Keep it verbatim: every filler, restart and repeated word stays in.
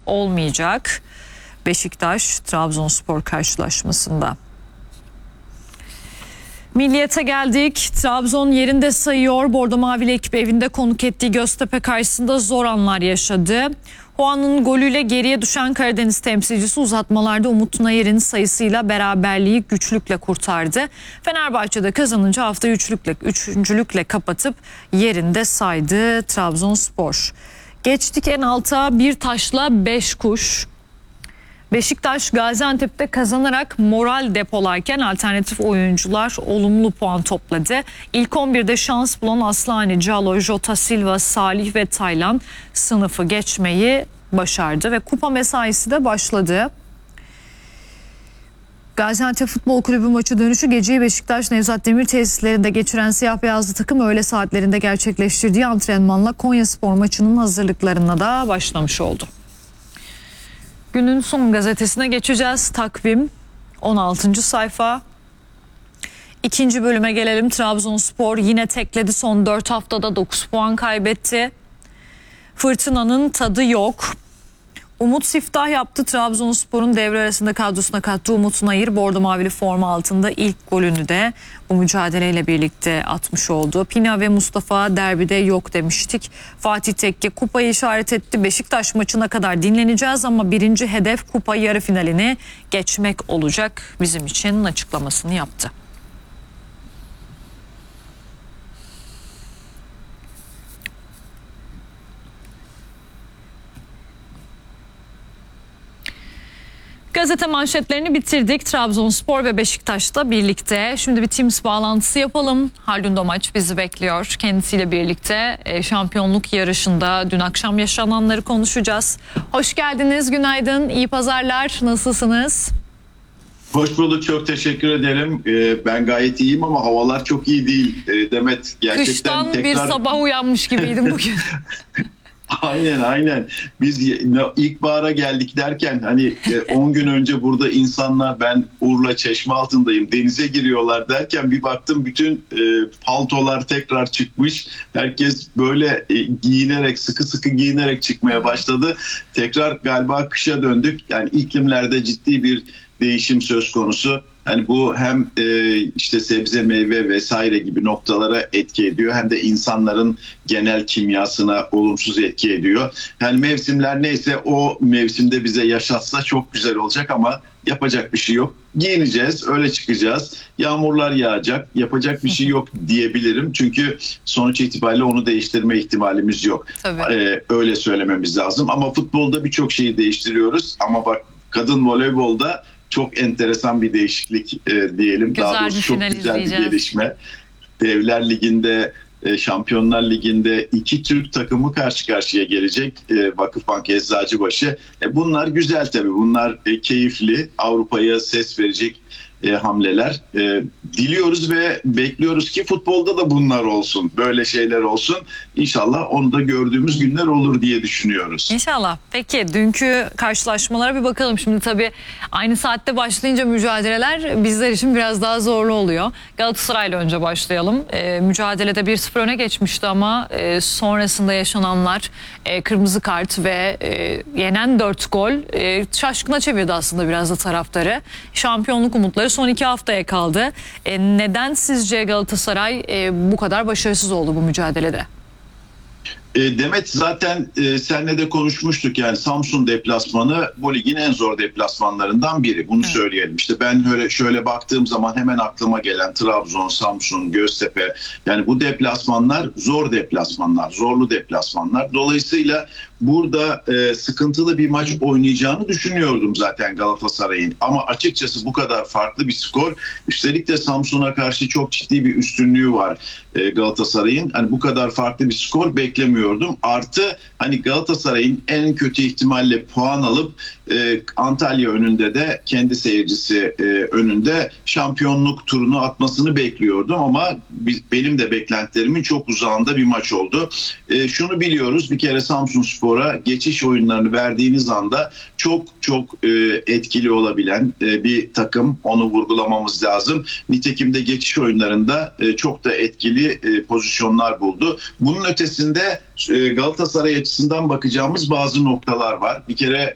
olmayacak Beşiktaş-Trabzonspor karşılaşmasında. Milliyete geldik. Trabzon yerinde sayıyor. Bordo Mavili ekip evinde konuk ettiği Göztepe karşısında zor anlar yaşadı. Juan'ın golüyle geriye düşen Karadeniz temsilcisi uzatmalarda Umut Nayır'ın sayısıyla beraberliği güçlükle kurtardı. Fenerbahçe'de kazanınca haftayı üçlükle, üçüncülükle kapatıp yerinde saydı Trabzonspor. Geçtik en alta, bir taşla beş kuş. Beşiktaş Gaziantep'te kazanarak moral depolarken alternatif oyuncular olumlu puan topladı. İlk on birde şans bulan Aslani, Calo, Jota Silva, Salih ve Taylan sınıfı geçmeyi başardı ve kupa mesaisi de başladı. Gaziantep Futbol Kulübü maçı dönüşü geceyi Beşiktaş Nevzat Demir tesislerinde geçiren siyah beyazlı takım öğle saatlerinde gerçekleştirdiği antrenmanla Konyaspor maçının hazırlıklarına da başlamış oldu. Günün son gazetesine geçeceğiz. Takvim on altıncı sayfa. İkinci bölüme gelelim. Trabzonspor yine tekledi. Son dört haftada dokuz puan kaybetti. Fırtınanın tadı yok. Umut siftah yaptı. Trabzonspor'un devre arasında kadrosuna kattığı Umut Nayır bordo mavili forma altında ilk golünü de bu mücadeleyle birlikte atmış oldu. Pina ve Mustafa derbide yok demiştik. Fatih Tekke kupayı işaret etti. Beşiktaş maçına kadar dinleneceğiz ama birinci hedef kupa yarı finalini geçmek olacak bizim için açıklamasını yaptı. Gazete manşetlerini bitirdik. Trabzonspor ve Beşiktaş'ta birlikte. Şimdi bir Teams bağlantısı yapalım. Haldun Domaç bizi bekliyor. Kendisiyle birlikte şampiyonluk yarışında dün akşam yaşananları konuşacağız. Hoş geldiniz, günaydın, iyi pazarlar. Nasılsınız? Hoş bulduk, çok teşekkür ederim. Ben gayet iyiyim ama havalar çok iyi değil Demet. Gerçekten Kıştan tekrar... bir sabah uyanmış gibiydim bugün. Aynen aynen. Biz ilkbahara geldik derken hani on gün önce burada insanlar, ben Urla Çeşmealtı'ndayım, denize giriyorlar derken bir baktım bütün e, paltolar tekrar çıkmış. Herkes böyle e, giyinerek, sıkı sıkı giyinerek çıkmaya başladı. Tekrar galiba kışa döndük. Yani iklimlerde ciddi bir değişim söz konusu. Yani bu hem e, işte sebze, meyve vesaire gibi noktalara etki ediyor, hem de insanların genel kimyasına olumsuz etki ediyor. Yani mevsimler neyse o mevsimde bize yaşatsa çok güzel olacak ama yapacak bir şey yok. Giyineceğiz, öyle çıkacağız. Yağmurlar yağacak, yapacak bir şey yok diyebilirim. Çünkü sonuç itibariyle onu değiştirme ihtimalimiz yok. Ee, öyle söylememiz lazım. Ama futbolda birçok şeyi değiştiriyoruz. Ama bak, kadın voleybolda çok enteresan bir değişiklik e, diyelim. Güzel, daha doğrusu çok güzel bir gelişme. Devler Ligi'nde, e, Şampiyonlar Ligi'nde iki Türk takımı karşı karşıya gelecek. E, Vakıfbank Eczacıbaşı. E, bunlar güzel tabii. Bunlar e, keyifli. Avrupa'ya ses verecek e, hamleler. E, diliyoruz ve bekliyoruz ki futbolda da bunlar olsun. Böyle şeyler olsun. İnşallah onu da gördüğümüz günler olur diye düşünüyoruz. İnşallah. Peki dünkü karşılaşmalara bir bakalım. Şimdi tabii aynı saatte başlayınca mücadeleler bizler için biraz daha zorlu oluyor. Galatasaray'la önce başlayalım. E, mücadelede bir sıfır öne geçmişti ama e, sonrasında yaşananlar, e, kırmızı kart ve e, yenen dört gol e, şaşkına çevirdi aslında biraz da taraftarı. Şampiyonluk umutları son iki haftaya kaldı. E, neden sizce Galatasaray e, bu kadar başarısız oldu bu mücadelede? Demet, zaten e, seninle de konuşmuştuk, yani Samsun deplasmanı bu ligin en zor deplasmanlarından biri. Bunu evet. söyleyelim. İşte ben öyle şöyle baktığım zaman hemen aklıma gelen Trabzon, Samsun, Göztepe, yani bu deplasmanlar zor deplasmanlar, zorlu deplasmanlar. Dolayısıyla burada e, sıkıntılı bir maç oynayacağını düşünüyordum zaten Galatasaray'ın. Ama açıkçası bu kadar farklı bir skor, üstelik de Samsun'a karşı çok ciddi bir üstünlüğü var e, Galatasaray'ın. Hani bu kadar farklı bir skor beklemiyordum. Artı hani Galatasaray'ın en kötü ihtimalle puan alıp e, Antalya önünde de kendi seyircisi e, önünde şampiyonluk turunu atmasını bekliyordum ama biz, benim de beklentilerimin çok uzağında bir maç oldu. E, şunu biliyoruz, bir kere Samsunspor'a geçiş oyunlarını verdiğiniz anda çok çok e, etkili olabilen e, bir takım, onu vurgulamamız lazım. Nitekim de geçiş oyunlarında e, çok da etkili e, pozisyonlar buldu. Bunun ötesinde Galatasaray açısından bakacağımız bazı noktalar var. Bir kere